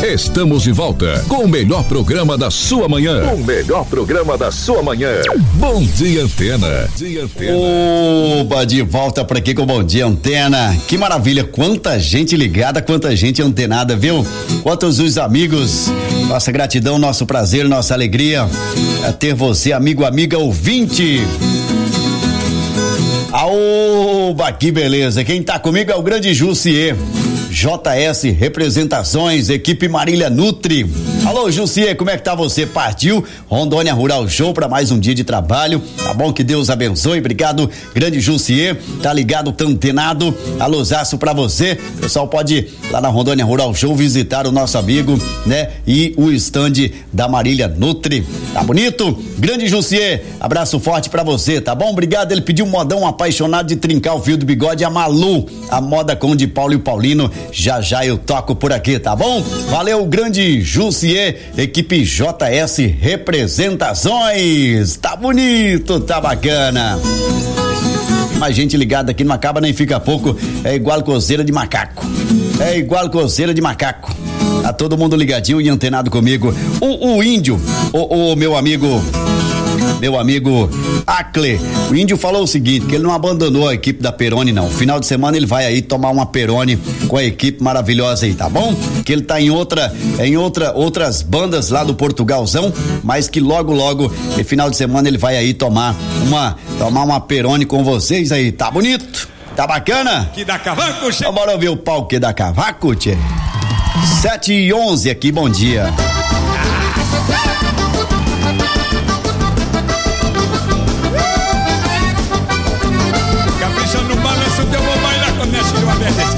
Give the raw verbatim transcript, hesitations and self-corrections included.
Estamos de volta com o melhor programa da sua manhã. O melhor programa da sua manhã. Bom Dia Antena. Dia Antena. Oba, de volta por aqui com Bom Dia Antena. Que maravilha, quanta gente ligada, quanta gente antenada, viu? Quantos os amigos. Nossa gratidão, nosso prazer, nossa alegria é ter você, amigo, amiga, ouvinte. Aoba, que beleza. Quem tá comigo é o grande Jussier. J S Representações, equipe Marília Nutri. Alô, Jussier, como é que tá você? Partiu Rondônia Rural Show para mais um dia de trabalho. Tá bom? Que Deus abençoe. Obrigado, grande Jussier. Tá ligado, tá antenado. Alôzaço pra você. O pessoal pode ir lá na Rondônia Rural Show visitar o nosso amigo, né? E o stand da Marília Nutri. Tá bonito? Grande Jussier, abraço forte pra você, tá bom? Obrigado. Ele pediu um modão apaixonado de trincar o fio do bigode, a Malu, a moda com de Paulo e Paulino. Já já eu toco por aqui, tá bom? Valeu, grande Jussier, equipe J S Representações. Tá bonito, tá bacana. Mais gente ligada aqui, não acaba nem fica pouco. É igual coceira de macaco. É igual coceira de macaco. Tá todo mundo ligadinho e antenado comigo. O, o índio, o, o meu amigo. Meu amigo Acle, o índio falou o seguinte, que ele não abandonou a equipe da Peroni não, final de semana ele vai aí tomar uma Peroni com a equipe maravilhosa aí, tá bom? Que ele tá em outra, em outra, outras bandas lá do Portugalzão, mas que logo logo, no final de semana ele vai aí tomar uma, tomar uma Peroni com vocês aí, tá bonito? Tá bacana? Que dá cavaco, che... Então bora ouvir o pau que dá cavaco, tchê. sete e onze aqui, bom dia.